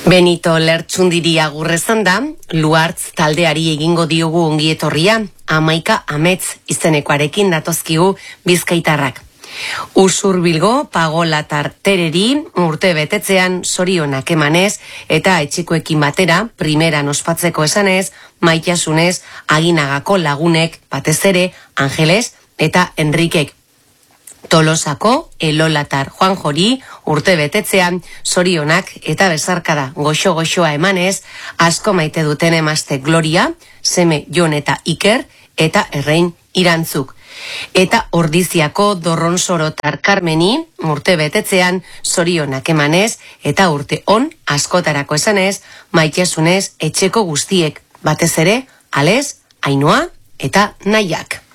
Benito Lertxundiri agurrezan da, Luartz taldeari egingo diogu ongietorria, 11 amets izenekoarekin datozkigu Bizkaitarrak. Usurbilgo Pagolatar Tereri urte betetzean zorionak emanez eta etxekoekin batera, primeran ospatzeko esanez, maitasunez, Aginagako lagunek, batez ere, Angeles eta Enrikek. Tolosako Elolatar Juanjori urte betetzean zorionak eta bezarkada goxo-goxoa emanez, asko maite duten emazte Gloria, seme Jon eta Iker eta Errein Irantzuk. Eta Ordiziako Dorronsorotar Carmeni urte betetzean zorionak emanez eta urte on askotarako esanez, maitasunez etxeko guztiek, batez ere, Alez, Ainhoa eta Naiak.